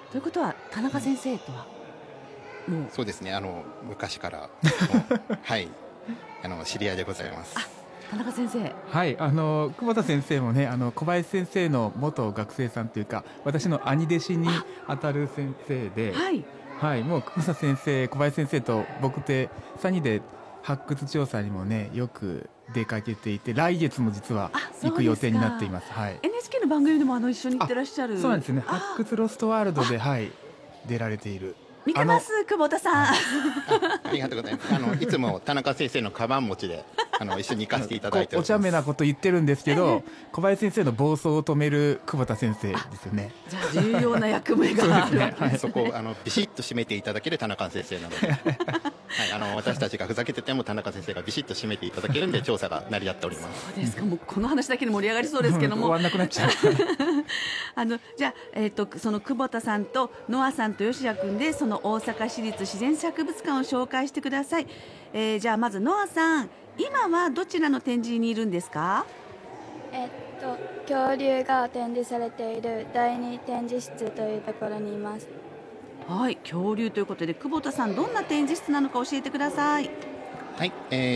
ということは田中先生とはもう。 そうですね、昔からもうはい知り合いでございます。 田中先生、 はい、久保田先生もね、小林先生の元学生さんというか、私の兄弟子にあたる先生で、 はい、 はい、もう久保田先生、小林先生と僕で3人で発掘調査にもね、よく出かけていて、来月も実は行く予定になっています。はい、 NHK の番組でも一緒に行ってらっしゃる。 そうなんですね。発掘ロストワールドで、はい、出られている。 見てます、久保田さん。 ありがとうございます。いつも田中先生のカバン持ちで一緒に行かせていただいております。 お茶目なこと言ってるんですけど、小林先生の暴走を止める久保田先生ですよね。 じゃあ重要な役目があるわけですね。 そこをビシッと締めていただける田中先生なので、はい、私たちがふざけてても田中先生がビシッと締めていただけるんで調査が成り立っております。 そうですか。もうこの話だけで盛り上がりそうですけども、 終わんなくなっちゃう。 じゃあ、その久保田さんとノアさんと吉谷君でその大阪市立自然博物館を紹介してください。じゃあまずノアさん、今はどちらの展示にいるんですか？ 恐竜が展示されている第二展示室というところにいます。 はい、恐竜ということで久保田さん、どんな展示室なのか教えてください。 はい、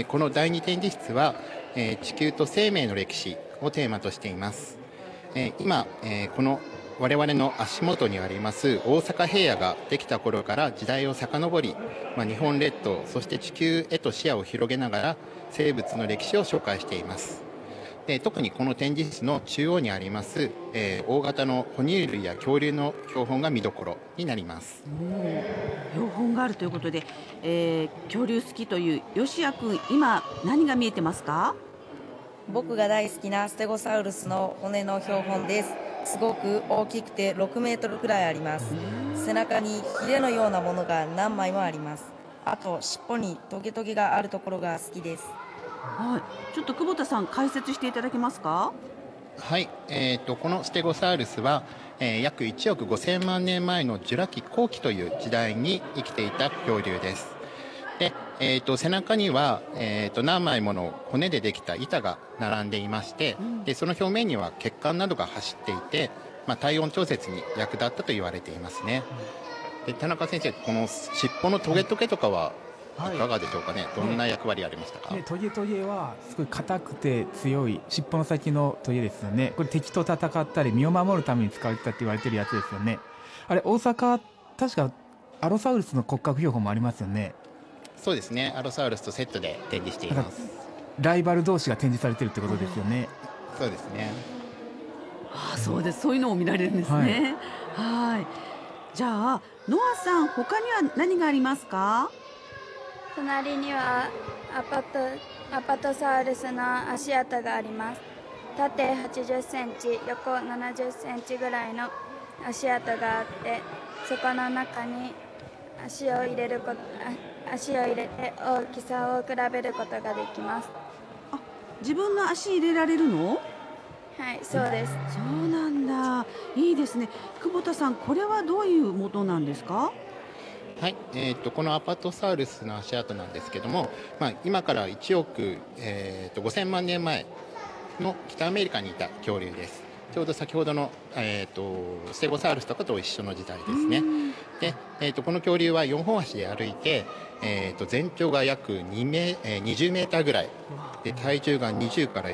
この第二展示室は、地球と生命の歴史をテーマとしています。今、この我々の足元にあります大阪平野ができた頃から時代を遡り、日本列島そして地球へと視野を広げながら生物の歴史を紹介しています。で、特にこの展示室の中央にあります、大型の哺乳類や恐竜の標本が見どころになります。 標本があるということで、恐竜好きという吉谷君、今何が見えてますか？ 僕が大好きなステゴサウルスの骨の標本です。すごく大きくて6メートルくらいあります。背中にヒレのようなものが何枚もあります。あと尻尾にトゲトゲがあるところが好きです。 はい、ちょっと久保田さん解説していただけますか？ はい、このステゴサウルスは、約1億5000万年前のジュラ紀後期という時代に生きていた恐竜です。で、背中には、何枚もの骨でできた板が並んでいまして、でその表面には血管などが走っていて、体温調節に役立ったと言われていますね。で、田中先生、この尻尾のトゲトゲとかはいかがでしょうかね。どんな役割ありましたか？ トゲトゲはすごい硬くて強い尻尾の先のトゲですよね。これ敵と戦ったり身を守るために使われたって言われてるやつですよね。あれ、大阪確かアロサウルスの骨格標本もありますよね。 そうですね、アロサウルスとセットで展示しています。 ライバル同士が展示されてるってことですよね。 そうですね。 そうです。そういうのを見られるんですね。はい。じゃあノアさん、他には何がありますか？ 隣にはアパトサウルスの足跡があります。縦80センチ、横70センチぐらいの足跡があって、そこの中に足を入れて大きさを比べることができます。 自分の足入れられるの？ はい、そうです。 そうなんだ。いいですね。久保田さん、これはどういうものなんですか？ はい、このアパトサウルスの足跡なんですけども、今から1億、5000万年前の北アメリカにいた恐竜です。ちょうど先ほどの、ステゴサウルスとかと一緒の時代ですね。で、この恐竜は4本足で歩いて、全長が約20メーターぐらいで、体重が20から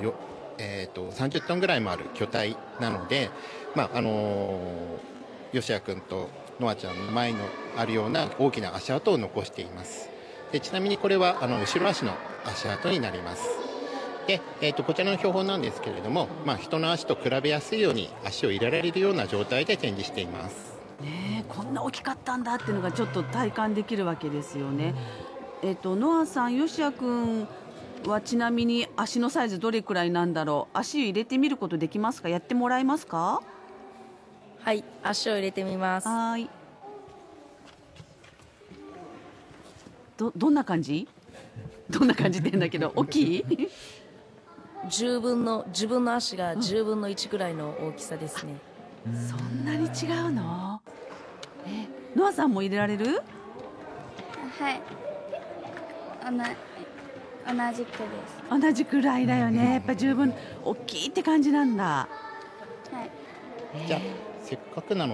30トンぐらいもある巨体なので、吉谷君とノアちゃんの前のあるような大きな足跡を残しています。で、ちなみにこれは後ろ足の足跡になります。で、こちらの標本なんですけれども、人の足と比べやすいように足を入れられるような状態で展示しています。 こんな大きかったんだっていうのがちょっと体感できるわけですよね。ノアさん、吉谷君はちなみに足のサイズどれくらいなんだろう。足入れてみることできますか？やってもらえますか？ はい、足を入れてみます。 はい。どんな感じ？どんな感じって言うんだけど、大きい自分の足が10分の1ぐらいの大きさですね。 そんなに違うの？ノアさんも入れられる？ はい、同じくです。 同じくらいだよね。やっぱ十分大きいって感じなんだ。 はい。 じゃあせっかくなの